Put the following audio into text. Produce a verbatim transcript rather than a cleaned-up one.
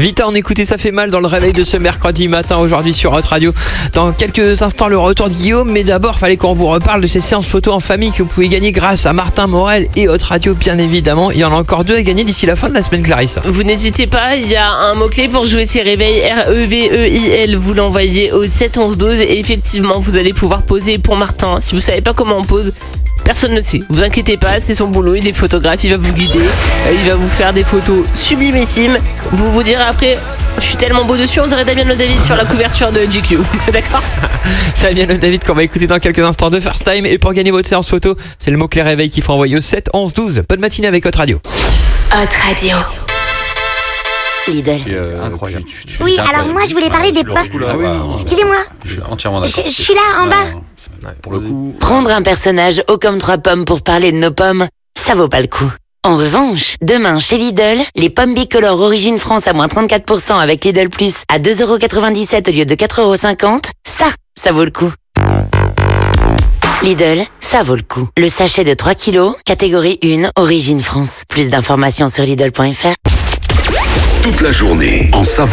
Vita, on écoutait Ça fait mal dans le réveil de ce mercredi matin aujourd'hui sur Hot Radio. Dans quelques instants, le retour de Guillaume, mais d'abord, fallait qu'on vous reparle de ces séances photos en famille que vous pouvez gagner grâce à Martin Morel et Hot Radio, bien évidemment. Il y en a encore deux à gagner d'ici la fin de la semaine, Clarisse. Vous n'hésitez pas, il y a un mot-clé pour jouer ces réveils, R E V E I L, vous l'envoyez au sept onze douze et effectivement, vous allez pouvoir poser pour Martin. Si vous savez pas comment on pose, personne ne sait, vous inquiétez pas, c'est son boulot, il est photographe, il va vous guider, il va vous faire des photos sublimissimes. Vous vous direz après, je suis tellement beau dessus, on dirait Damien Le David sur la couverture de G Q. D'accord? Damien Le David qu'on va écouter dans quelques instants de First Time. Et pour gagner votre séance photo, c'est le mot-clé réveil qu'il faut envoyer au sept onze douze. Bonne matinée avec Hot Radio. Hot Radio. Lidl. Euh, Incroyable. tu- tu- Oui, c'est alors incroyable. moi je voulais parler des pommes. Ah oui, non, Excusez-moi, je suis entièrement je, d'accord. je suis là en bas. Ouais, pour le coup, Prendre un personnage haut comme trois pommes pour parler de nos pommes, ça vaut pas le coup. En revanche, demain chez Lidl, les pommes bicolores Origine France à moins trente-quatre pour cent avec Lidl Plus à deux euros quatre-vingt-dix-sept au lieu de quatre euros cinquante, ça, ça vaut le coup. Lidl, ça vaut le coup. Le sachet de trois kilos, catégorie un, Origine France. Plus d'informations sur Lidl point F R. Toute la journée en Savoie.